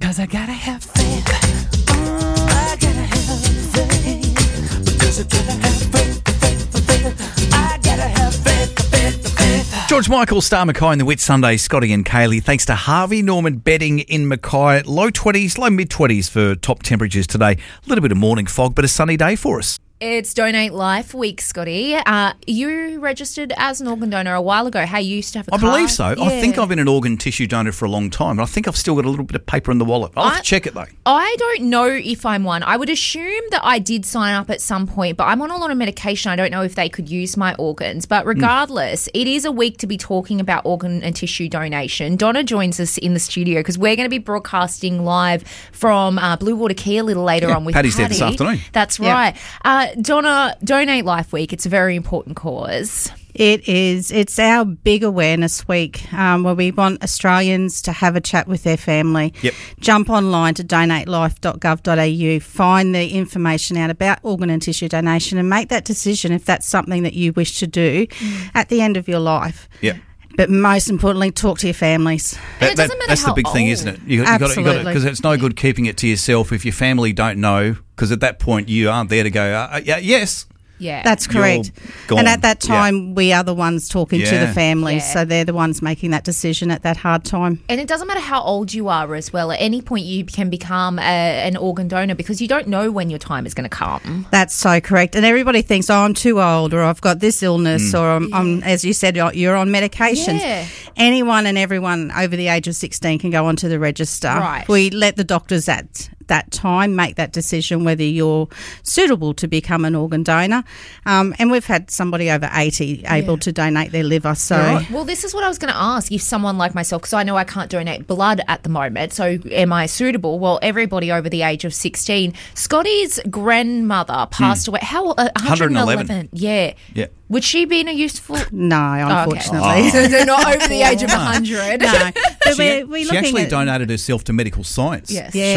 'cause I gotta have faith. I gotta have faith. Because I gotta have faith. I gotta have faith. George Michael, Star Mackay in the Whitsunday, Scotty and Kaylee. Thanks to Harvey Norman Bedding in Mackay. Low 20s, low mid-20s for top temperatures today. A little bit of morning fog, but a sunny day for us. It's Donate Life Week, Scotty. You registered as an organ donor a while ago. How you used to have a card? I believe so. Yeah. I think I've been an organ tissue donor for a long time, but I think I've still got a little bit of paper in the wallet. I'll have to check it, though. I don't know if I'm one. I would assume that I did sign up at some point, but I'm on a lot of medication. I don't know if they could use my organs. But regardless, it is a week to be talking about organ and tissue donation. Donna joins us in the studio because we're going to be broadcasting live from Blue Water Key a little later on with Paddy's Paddy. there this afternoon. That's right. Donna, Donate Life Week, it's a very important cause. It is. It's our big awareness week where we want Australians to have a chat with their family. Yep. Jump online to donatelife.gov.au, find the information out about organ and tissue donation and make that decision if that's something that you wish to do at the end of your life. Yep. But most importantly, talk to your families. And it doesn't matter that's how the big thing, old. isn't it? You Absolutely. Because it's no good keeping it to yourself if your family don't know, because at that point you aren't there to go, yes. Yeah. That's correct. gone. And at that time, we are the ones talking to the Yeah. families, Yeah. so they're the ones making that decision at that hard time. And it doesn't matter how old you are as well. At any point you can become an organ donor because you don't know when your time is going to come. That's so correct. And everybody thinks, I'm too old, or I've got this illness, or I'm, as you said, you're on medications. Yeah. Anyone and everyone over the age of 16 can go onto the register. Right. We let the doctors at that time make that decision whether you're suitable to become an organ donor. And we've had somebody over 80 able to donate their liver. So Right. Well, this is what I was going to ask. If someone like myself, because I know I can't donate blood at the moment, so am I suitable? Well, everybody over the age of 16. Scotty's grandmother passed away. How 111? Yeah. Yeah. Would she be in a useful? no, unfortunately. Okay. So they're not over the age of 100. No. But She we're she looking actually at donated herself to medical science. Yes. Yeah.